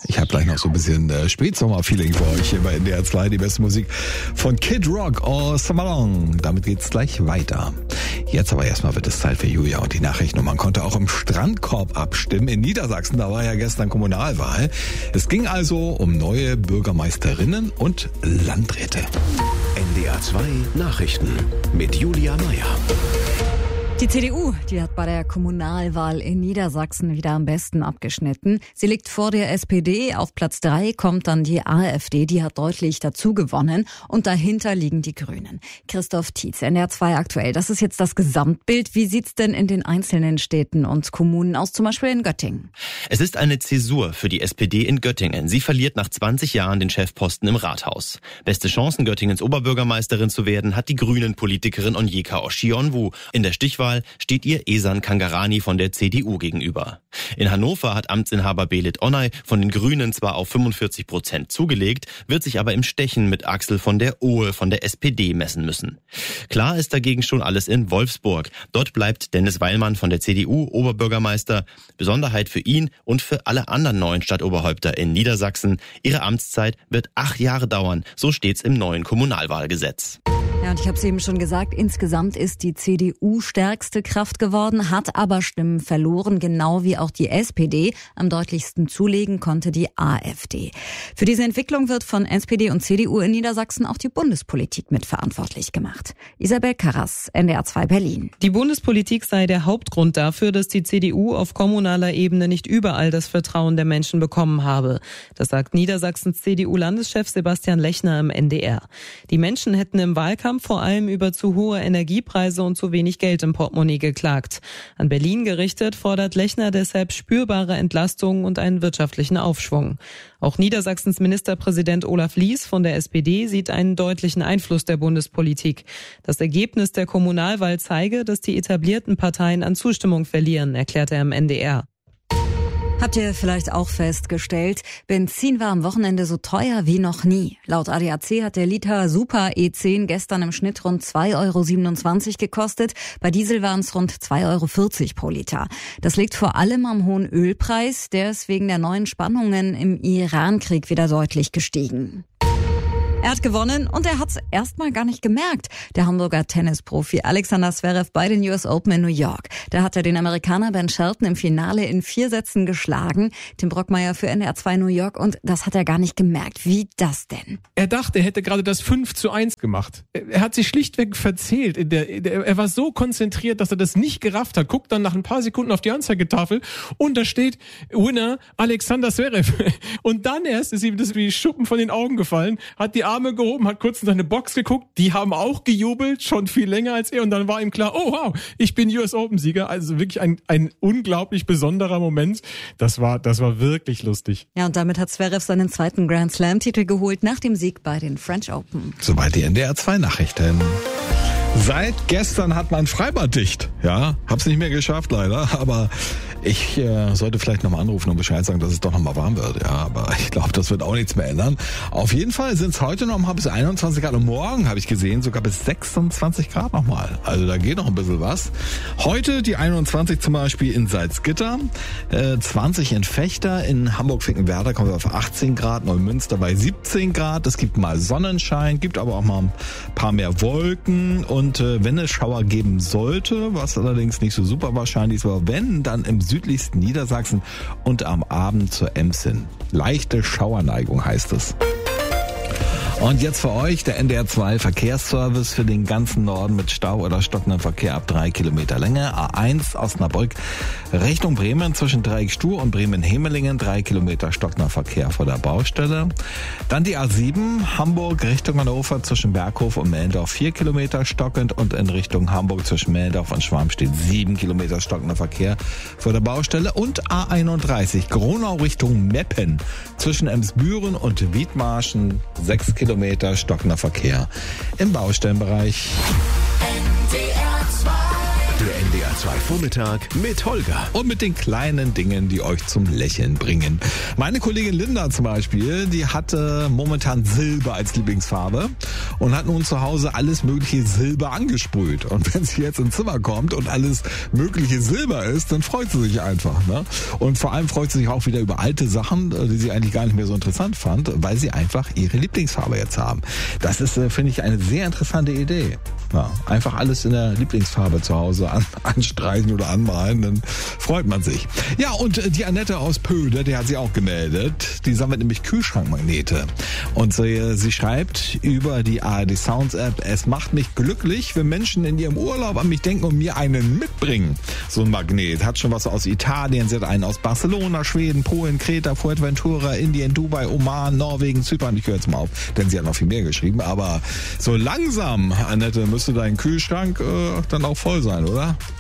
Ich habe gleich noch so ein bisschen Spätsommer-Feeling für euch hier bei NDR 2. Die beste Musik von Kid Rock aus Samalong. Damit geht's gleich weiter. Jetzt aber erstmal wird es Zeit für Julia und die Nachrichten. Und man konnte auch im Strandkorb abstimmen. In Niedersachsen, da war ja gestern Kommunalwahl. Es ging also um neue Bürgermeisterinnen und Landräte. NDR 2 Nachrichten mit Julia Meyer. Die CDU, die hat bei der Kommunalwahl in Niedersachsen wieder am besten abgeschnitten. Sie liegt vor der SPD. Auf Platz 3 kommt dann die AfD, die hat deutlich dazu gewonnen. Und dahinter liegen die Grünen. Christoph Tietz, NDR 2 aktuell. Das ist jetzt das Gesamtbild. Wie sieht's denn in den einzelnen Städten und Kommunen aus, zum Beispiel in Göttingen? Es ist eine Zäsur für die SPD in Göttingen. Sie verliert nach 20 Jahren den Chefposten im Rathaus. Beste Chancen, Göttingens Oberbürgermeisterin zu werden, hat die Grünen-Politikerin Onyeka Oshionwu. In der Stichwahl steht ihr Ehsan Kangarani von der CDU gegenüber. In Hannover hat Amtsinhaber Belit Onay von den Grünen zwar auf 45% zugelegt, wird sich aber im Stechen mit Axel von der Ohe von der SPD messen müssen. Klar ist dagegen schon alles in Wolfsburg. Dort bleibt Dennis Weilmann von der CDU Oberbürgermeister. Besonderheit für ihn und für alle anderen neuen Stadtoberhäupter in Niedersachsen: ihre Amtszeit wird 8 Jahre dauern. So steht's im neuen Kommunalwahlgesetz. Ja, und ich habe es eben schon gesagt, insgesamt ist die CDU stärkste Kraft geworden, hat aber Stimmen verloren, genau wie auch die SPD. Am deutlichsten zulegen konnte die AfD. Für diese Entwicklung wird von SPD und CDU in Niedersachsen auch die Bundespolitik mitverantwortlich gemacht. Isabel Karras, NDR 2 Berlin. Die Bundespolitik sei der Hauptgrund dafür, dass die CDU auf kommunaler Ebene nicht überall das Vertrauen der Menschen bekommen habe. Das sagt Niedersachsens CDU-Landeschef Sebastian Lechner im NDR. Die Menschen hätten im Wahlkampf vor allem über zu hohe Energiepreise und zu wenig Geld im Portemonnaie geklagt. An Berlin gerichtet fordert Lechner deshalb spürbare Entlastungen und einen wirtschaftlichen Aufschwung. Auch Niedersachsens Ministerpräsident Olaf Lies von der SPD sieht einen deutlichen Einfluss der Bundespolitik. Das Ergebnis der Kommunalwahl zeige, dass die etablierten Parteien an Zustimmung verlieren, erklärt er im NDR. Habt ihr vielleicht auch festgestellt, Benzin war am Wochenende so teuer wie noch nie. Laut ADAC hat der Liter Super E10 gestern im Schnitt rund 2,27 € gekostet. Bei Diesel waren es rund 2,40 € pro Liter. Das liegt vor allem am hohen Ölpreis. Der ist wegen der neuen Spannungen im Iran-Krieg wieder deutlich gestiegen. Er hat gewonnen und er hat's erstmal gar nicht gemerkt. Der Hamburger Tennisprofi Alexander Zverev bei den US Open in New York. Da hat er den Amerikaner Ben Shelton im Finale in 4 Sätzen geschlagen. Tim Brockmeier für NDR 2 New York, und das hat er gar nicht gemerkt. Wie das denn? Er dachte, er hätte gerade das 5:1 gemacht. Er hat sich schlichtweg verzählt. Er war so konzentriert, dass er das nicht gerafft hat. Guckt dann nach ein paar Sekunden auf die Anzeigetafel und da steht Winner Alexander Zverev. Und dann erst ist ihm das wie Schuppen von den Augen gefallen, hat die Arme gehoben, hat kurz in seine Box geguckt, die haben auch gejubelt, schon viel länger als er, und dann war ihm klar, oh wow, ich bin US Open Sieger. Also wirklich ein unglaublich besonderer Moment. Das war wirklich lustig. Ja, und damit hat Zverev seinen zweiten Grand Slam Titel geholt nach dem Sieg bei den French Open. Soweit die NDR 2 Nachrichten. Seit gestern hat man Freibad dicht. Ja, hab's nicht mehr geschafft leider, aber ich sollte vielleicht nochmal anrufen und Bescheid sagen, dass es doch nochmal warm wird. Ja, aber ich glaube, das wird auch nichts mehr ändern. Auf jeden Fall sind es heute noch mal bis 21 Grad und morgen, habe ich gesehen, sogar bis 26 Grad nochmal. Also da geht noch ein bisschen was. Heute die 21 zum Beispiel in Salzgitter, 20 in Vechta, in Hamburg-Finkenwerder kommen wir auf 18 Grad, Neumünster bei 17 Grad. Es gibt mal Sonnenschein, gibt aber auch mal ein paar mehr Wolken, und wenn es Schauer geben sollte, was allerdings nicht so super wahrscheinlich ist, aber wenn, dann im südlichsten Niedersachsen und am Abend zur Ems hin. Leichte Schauerneigung heißt es. Und jetzt für euch der NDR 2 Verkehrsservice für den ganzen Norden mit Stau oder stockendem Verkehr ab 3 Kilometer Länge. A1 Osnabrück Richtung Bremen zwischen Dreieckstuhl und Bremen-Hemelingen 3 Kilometer stockender Verkehr vor der Baustelle. Dann die A7 Hamburg Richtung Hannover zwischen Berghof und Mellendorf 4 Kilometer stockend, und in Richtung Hamburg zwischen Mellendorf und Schwarmstedt 7 Kilometer stockender Verkehr vor der Baustelle. Und A31 Gronau Richtung Meppen zwischen Emsbüren und Wiedmarschen 6 Kilometer stockender Verkehr im Baustellenbereich. Der NDR HR2 Vormittag mit Holger. Und mit den kleinen Dingen, die euch zum Lächeln bringen. Meine Kollegin Linda zum Beispiel, die hatte momentan Silber als Lieblingsfarbe und hat nun zu Hause alles mögliche Silber angesprüht. Und wenn sie jetzt ins Zimmer kommt und alles mögliche Silber ist, dann freut sie sich einfach. Ne? Und vor allem freut sie sich auch wieder über alte Sachen, die sie eigentlich gar nicht mehr so interessant fand, weil sie einfach ihre Lieblingsfarbe jetzt haben. Das ist, finde ich, eine sehr interessante Idee. Ja, einfach alles in der Lieblingsfarbe zu Hause anstreichen oder anmalen, dann freut man sich. Ja, und die Annette aus Pöde, die hat sich auch gemeldet. Die sammelt nämlich Kühlschrankmagnete. Und sie schreibt über die ARD Sounds App: Es macht mich glücklich, wenn Menschen in ihrem Urlaub an mich denken und mir einen mitbringen. So ein Magnet. Hat schon was aus Italien, sie hat einen aus Barcelona, Schweden, Polen, Kreta, Fuerteventura, Indien, Dubai, Oman, Norwegen, Zypern. Ich höre jetzt mal auf, denn sie hat noch viel mehr geschrieben. Aber so langsam, Annette, müsste dein Kühlschrank dann auch voll sein, oder?